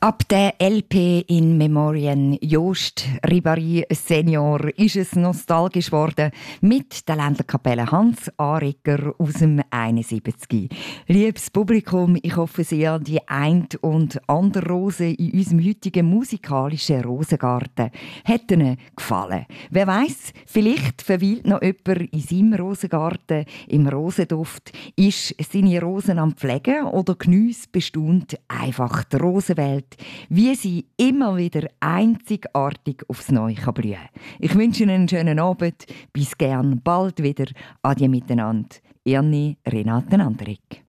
Ab der LP in Memoriam Jost Ribéry Senior ist es nostalgisch geworden mit der Ländlerkapelle Hans Aregger aus dem 71. Liebes Publikum, ich hoffe sehr, die ein und andere Rose in unserem heutigen musikalischen Rosengarten hat Ihnen gefallen. Wer weiss, vielleicht verweilt noch jemand in seinem Rosengarten im Rosenduft, ist seine Rosen am Pflegen oder geniesst bestaunt einfach die Rosenwelt, wie sie immer wieder einzigartig aufs Neue blühen kann. Ich wünsche Ihnen einen schönen Abend. Bis gern bald wieder. Adieu miteinander. Irni Renate Anderegg.